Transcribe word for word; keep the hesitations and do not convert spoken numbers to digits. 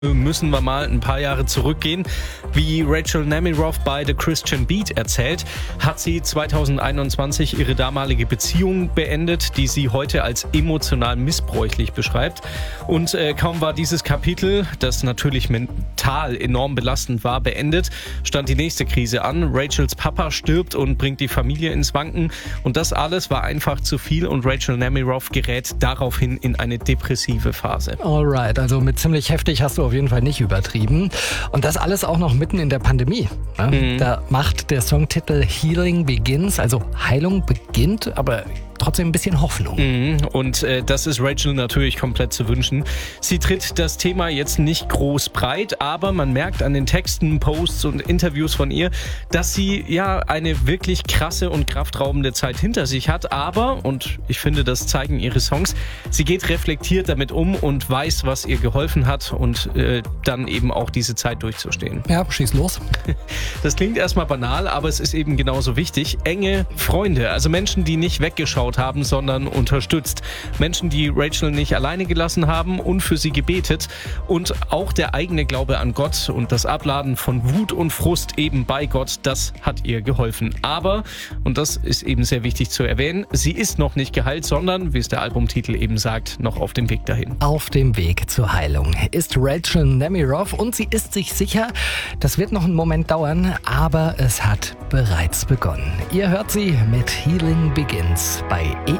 Müssen wir mal ein paar Jahre zurückgehen. Wie Rachel Nemiroff bei The Christian Beat erzählt, hat sie zweitausendeinundzwanzig ihre damalige Beziehung beendet, die sie heute als emotional missbräuchlich beschreibt. Und äh, kaum war dieses Kapitel, das natürlich mental enorm belastend war, beendet, stand die nächste Krise an. Rachels Papa stirbt und bringt die Familie ins Wanken. Und das alles war einfach zu viel und Rachel Nemiroff gerät daraufhin in eine depressive Phase. Alright, also mit ziemlich heftig hast du auf jeden Fall nicht übertrieben. Und das alles auch noch mitten in der Pandemie. Ne? Mhm. Da macht der Songtitel Healing Begins, also Heilung beginnt, aber trotzdem ein bisschen Hoffnung. Mhm. Und äh, das ist Rachel natürlich komplett zu wünschen. Sie tritt das Thema jetzt nicht groß breit, aber man merkt an den Texten, Posts und Interviews von ihr, dass sie ja eine wirklich krasse und kraftraubende Zeit hinter sich hat. Aber, und ich finde, das zeigen ihre Songs, sie geht reflektiert damit um und weiß, was ihr geholfen hat und äh, dann eben auch diese Zeit durchzustehen. Ja, schieß los. Das klingt erstmal banal, aber es ist eben genauso wichtig. Enge Freunde, also Menschen, die nicht weggeschaut haben, sondern unterstützt. Menschen, die Rachel nicht alleine gelassen haben und für sie gebetet. Und auch der eigene Glaube an Gott und das Abladen von Wut und Frust eben bei Gott, das hat ihr geholfen. Aber, und das ist eben sehr wichtig zu erwähnen, sie ist noch nicht geheilt, sondern, wie es der Albumtitel eben sagt, noch auf dem Weg dahin. Auf dem Weg zur Heilung ist Rachel Nemiroff und sie ist sich sicher, das wird noch einen Moment dauern, aber es hat bereits begonnen. Ihr hört sie mit Healing Begins bei E